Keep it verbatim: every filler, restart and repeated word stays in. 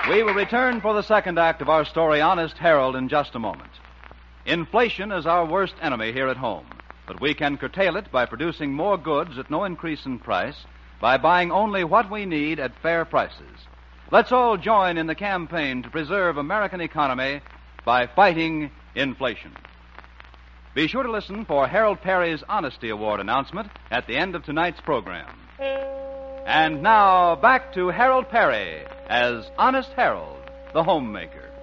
We will return for the second act of our story, Honest Harold, in just a moment. Inflation is our worst enemy here at home, but we can curtail it by producing more goods at no increase in price, by buying only what we need at fair prices. Let's all join in the campaign to preserve American economy by fighting inflation. Be sure to listen for Harold Perry's Honesty Award announcement at the end of tonight's program. And now, back to Harold Perry as Honest Harold, the homemaker.